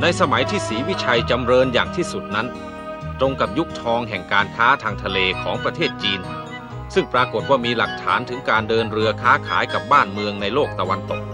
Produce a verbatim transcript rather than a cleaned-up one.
ในสมัยที่ศรีวิชัยจำเริญอย่างที่สุดนั้นตรงกับยุคทองแห่งการค้าทางทะเลของประเทศจีนซึ่งปรากฏว่ามีหลักฐานถึงการเดินเรือค้าขายกับบ้านเมืองในโลกตะวันตก